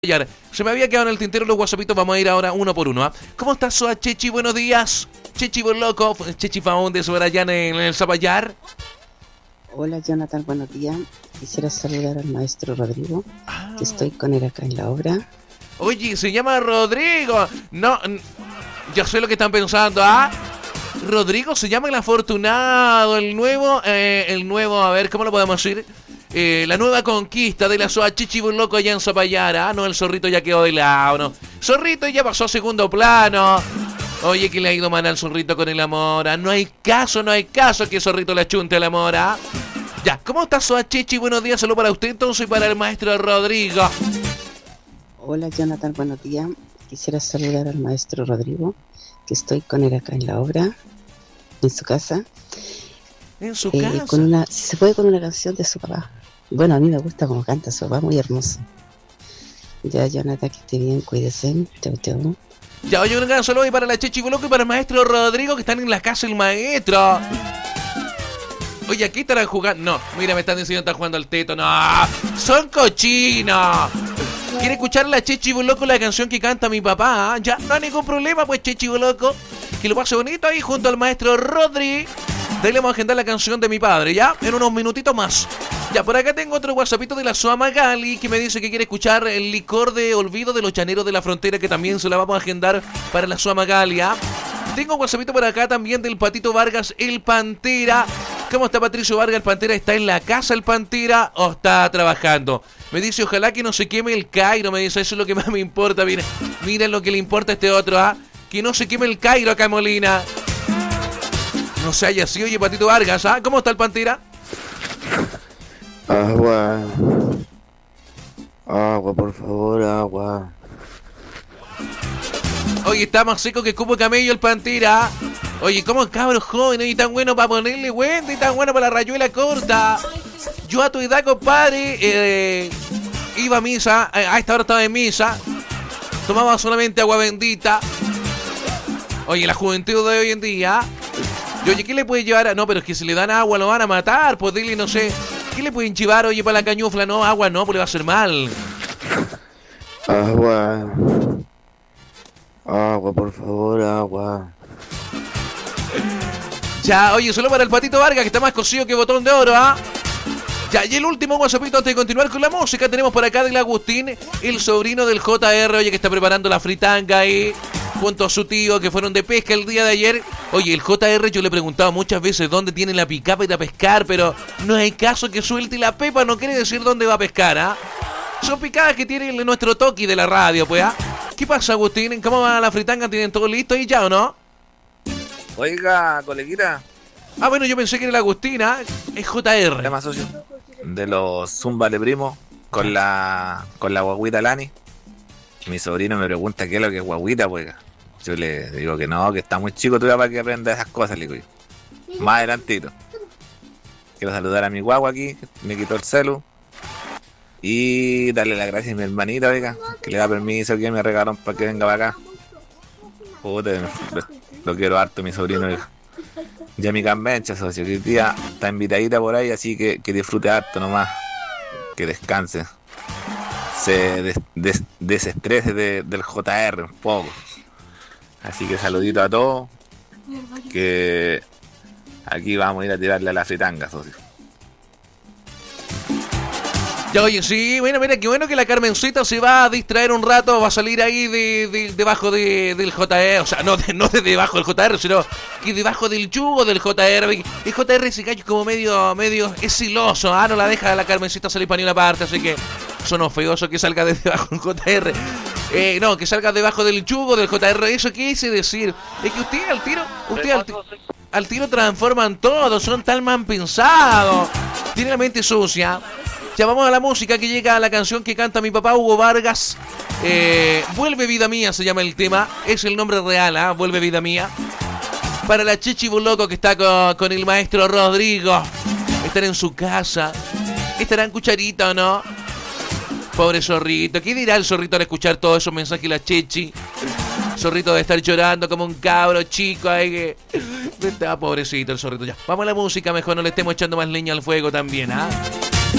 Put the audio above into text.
Se me había quedado en el tintero los whatsappitos, vamos a ir ahora uno por uno. ¿Cómo estás, Soa Chechi? Buenos días. Chechi loco, Chechi Faúndez, sobre allá en el Zapallar. Hola, Jonathan, buenos días. Quisiera saludar al maestro Rodrigo, que estoy con él acá en la obra. Oye, se llama Rodrigo. No, ya sé lo que están pensando, ¿ah? Rodrigo se llama el afortunado, el nuevo, a ver, ¿cómo lo podemos decir? La nueva conquista de la Soa Chechi loco allá en Zapallar. No, el zorrito ya quedó de lado, no. Zorrito ya pasó a segundo plano. Oye, que le ha ido mal al zorrito con el amor. No hay caso que zorrito le achunte el amor. Ya, ¿cómo está Soa Chechi? Buenos días, saludo para usted entonces y para el maestro Rodrigo. Hola, Jonathan, buenos días. Quisiera saludar al maestro Rodrigo, que estoy con él acá en la obra, en su casa. En su casa. Si se puede, con una canción de su papá. Bueno, a mí me gusta como canta su papá, muy hermoso. Ya, Jonathan, que esté bien, cuídese. Chau, chau. Ya, oye, un gran saludo y para la Chechi loco y para el maestro Rodrigo, que están en la casa del maestro. Oye, aquí estarán jugando. No, mira, me están diciendo que están jugando al teto. No, son cochinos. ¿Quiere escuchar la Chechi loco, la canción que canta mi papá? Ya, no hay ningún problema, pues Chechi loco. Que lo pase bonito ahí junto al maestro Rodri. De ahí le vamos a agendar la canción de mi padre, ¿ya? En unos minutitos más. Ya, por acá tengo otro whatsappito de la Soa Magali, que me dice que quiere escuchar el licor de olvido de los llaneros de la frontera, que también se la vamos a agendar para la Soa Magali, ¿ah? Tengo un whatsappito por acá también del Patito Vargas, el Pantera. ¿Cómo está Patricio Vargas, el Pantera? ¿Está en la casa el Pantera o está trabajando? Me dice, ojalá que no se queme el Cairo, me dice, eso es lo que más me importa. Miren lo que le importa a este otro, ¿ah? Que no se queme el Cairo acá en Molina. No se haya así, oye, Patito Vargas, ¿ah? ¿Cómo está el Pantera? Agua, por favor, agua. Oye, está más seco que cubo de camello el Pantera. Oye, ¿cómo cabros jóvenes y tan bueno para ponerle cuenta y tan bueno para la rayuela corta? Yo a tu edad, compadre, iba a misa, a esta hora estaba en misa, tomaba solamente agua bendita. Oye, la juventud de hoy en día. Y oye, ¿qué le puede llevar? No, pero es que si le dan agua lo van a matar, pues dile, no sé. ¿Qué le pueden llevar, oye, para la cañufla? No, agua no, pues le va a hacer mal. Agua, por favor, agua. Ya, oye, solo para el Patito Vargas, que está más cocido que botón de oro, ¿ah? Ya, y el último whatsappito antes de continuar con la música, tenemos por acá del Agustín, el sobrino del JR, oye, que está preparando la fritanga ahí, junto a su tío, que fueron de pesca el día de ayer. Oye, el JR yo le he preguntado muchas veces dónde tiene la picapa para pescar, pero no hay caso que suelte la pepa, no quiere decir dónde va a pescar, ¿ah? Son picadas que tiene nuestro toqui de la radio, pues, ¿ah? ¿Qué pasa, Agustín? ¿Cómo va la fritanga? ¿Tienen todo listo ahí ya o no? Oiga, coleguita. Ah, bueno, yo pensé que era la Agustina, es JR. Llama socio de los Zumba de Primo con la guaguita Lani. Mi sobrino me pregunta qué es lo que es guaguita, pues. Yo le digo que no, que está muy chico todavía para que aprenda esas cosas, le digo yo. Más adelantito. Quiero saludar a mi guagua aquí, me quitó el celu. Y darle las gracias a mi hermanita, oiga, que le da permiso, que me regalaron para que venga para acá. Puta, lo quiero harto, mi sobrino, oiga. Ya mi cambencha, socio, que el día está invitadita por ahí, así que disfrute harto nomás. Que descanse. Se desestrese del JR un poco. Así que saludito a todos. Que aquí vamos a ir a tirarle a la fritanga, socio. Ya, oye, sí, bueno, mira, qué bueno que la Carmencita se va a distraer un rato, va a salir ahí debajo del JR, o sea, no de debajo del JR, sino que debajo del yugo del JR. El JR ese gallo como medio es siloso, no la deja la Carmencita salir para ni una parte, así que sonó feoso que salga de debajo del JR. No, que salga debajo del yugo del JR, ¿eso qué quise decir? Es que usted al tiro transforman todo, son tan mal pensados, tiene la mente sucia. Ya vamos a la música, que llega a la canción que canta mi papá Hugo Vargas. Vuelve vida mía se llama el tema. Es el nombre real, ¿ah? Vuelve vida mía. Para la Chechi loco que está con el maestro Rodrigo. Están en su casa. ¿Estarán cucharita o no? Pobre zorrito. ¿Qué dirá el zorrito al escuchar todos esos mensajes de la Chechi? Zorrito de estar llorando como un cabro chico ahí que... Pobrecito el zorrito. Ya, vamos a la música, mejor no le estemos echando más leña al fuego también, ¿ah?